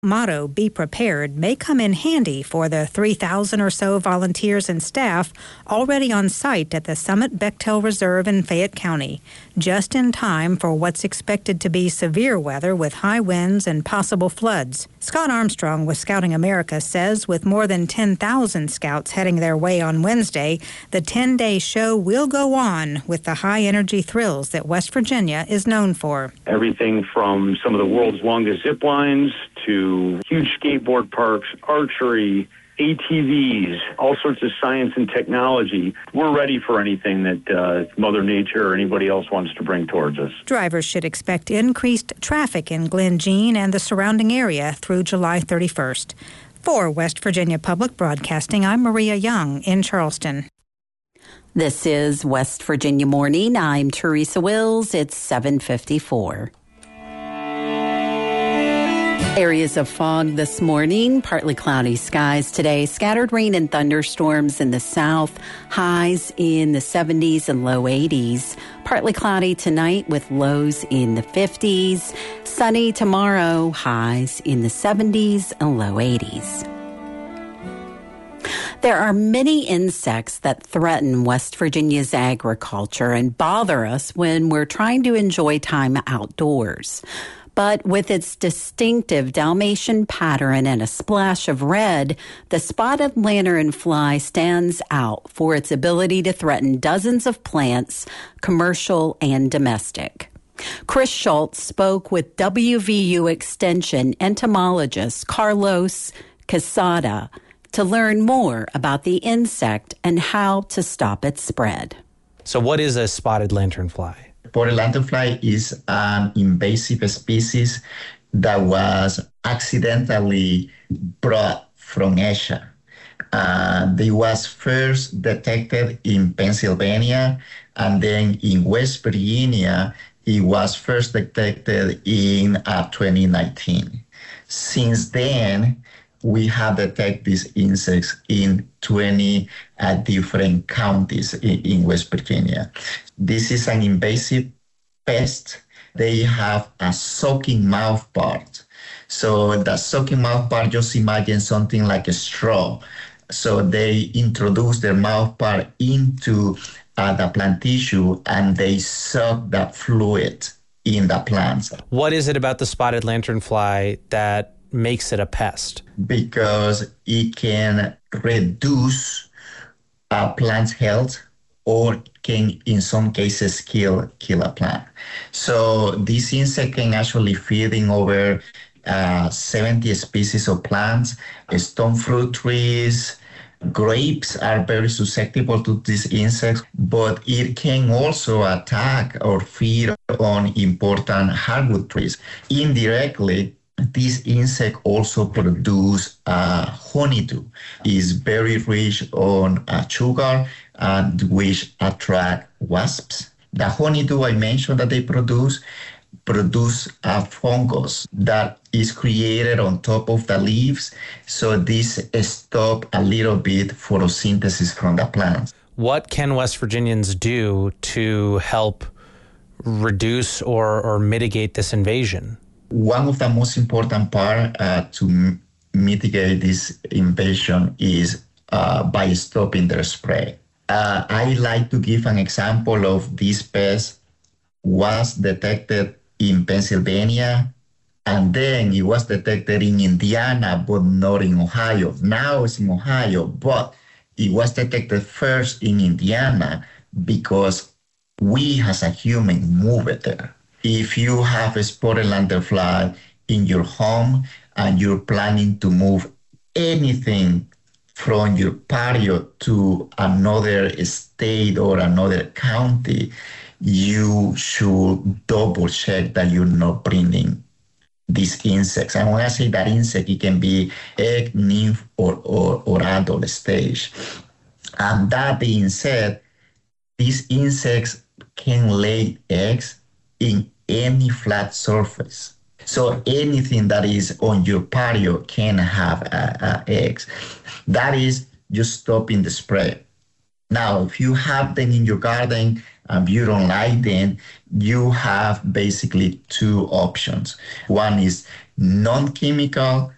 Motto, "Be Prepared," may come in handy for the 3,000 or so volunteers and staff already on site at the Summit Bechtel Reserve in Fayette County, just in time for what's expected to be severe weather with high winds and possible floods. Scott Armstrong with Scouting America says with more than 10,000 scouts heading their way on Wednesday, the 10-day show will go on with the high-energy thrills that West Virginia is known for. Everything from some of the world's longest zip lines to huge skateboard parks, archery, ATVs, all sorts of science and technology. We're ready for anything that Mother Nature or anybody else wants to bring towards us. Drivers should expect increased traffic in Glen Jean and the surrounding area through July 31st. For West Virginia Public Broadcasting, I'm Maria Young in Charleston. This is West Virginia Morning. I'm Teresa Wills. It's 7:54. Areas of fog this morning, partly cloudy skies today, scattered rain and thunderstorms in the south, highs in the 70s and low 80s. Partly cloudy tonight with lows in the 50s. Sunny tomorrow, highs in the 70s and low 80s. There are many insects that threaten West Virginia's agriculture and bother us when we're trying to enjoy time outdoors. But with its distinctive Dalmatian pattern and a splash of red, the spotted lanternfly stands out for its ability to threaten dozens of plants, commercial and domestic. Chris Schultz spoke with WVU Extension entomologist Carlos Quesada to learn more about the insect and how to stop its spread. So what is a spotted lanternfly? Spotted lanternfly is an invasive species that was accidentally brought from Asia. They was first detected in Pennsylvania, and then in West Virginia, it was first detected in 2019. Since then, we have detected these insects in 20 different counties in West Virginia. This is an invasive pest. They have a sucking mouth part. So the sucking mouth part, just imagine something like a straw. So they introduce their mouth part into the plant tissue and they suck that fluid in the plants. What is it about the spotted lanternfly that makes it a pest? Because it can reduce a plant's health or can, in some cases, kill a plant. So this insect can actually feed in over 70 species of plants, stone fruit trees. Grapes are very susceptible to these insects, but it can also attack or feed on important hardwood trees. Indirectly, this insect also produces honeydew. It's very rich on sugar and which attract wasps. The honeydew I mentioned that they produce a fungus that is created on top of the leaves. So this stops a little bit photosynthesis from the plants. What can West Virginians do to help reduce or mitigate this invasion? One of the most important part to mitigate this invasion is by stopping their spread. I like to give an example of this pest was detected in Pennsylvania, and then it was detected in Indiana, but not in Ohio. Now it's in Ohio, but it was detected first in Indiana because we as a human move it there. If you have a spotted lanternfly in your home and you're planning to move anything from your patio to another state or another county, you should double check that you're not bringing these insects. And when I say that insect, it can be egg, nymph, or adult stage. And that being said, these insects can lay eggs in any flat surface. So anything that is on your patio can have eggs. That is just stopping the spread. Now, if you have them in your garden and you don't like them, you have basically two options. One is non-chemical